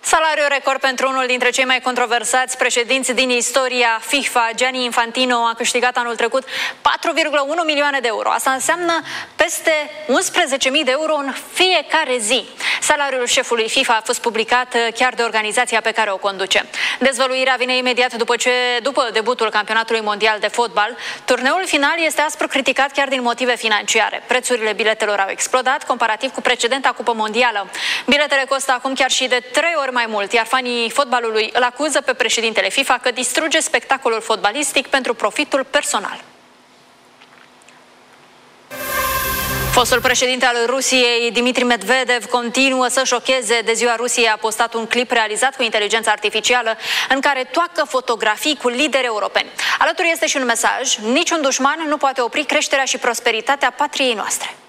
Salariul record pentru unul dintre cei mai controversați președinți din istoria FIFA, Gianni Infantino, a câștigat anul trecut 4,1 milioane de euro. Asta înseamnă peste 11.000 de euro în fiecare zi. Salariul șefului FIFA a fost publicat chiar de organizația pe care o conduce. Dezvăluirea vine imediat după debutul campionatului mondial de fotbal. Turneul final este aspru criticat chiar din motive financiare. Prețurile biletelor au explodat comparativ cu precedenta cupă mondială. Biletele costă acum chiar și de 3 ori mai mult, iar fanii fotbalului îl acuză pe președintele FIFA că distruge spectacolul fotbalistic pentru profitul personal. Fostul președinte al Rusiei, Dmitri Medvedev, continuă să șocheze. De ziua Rusiei a postat un clip realizat cu inteligență artificială în care toacă fotografii cu lideri europeni. Alături este și un mesaj: niciun dușman nu poate opri creșterea și prosperitatea patriei noastre.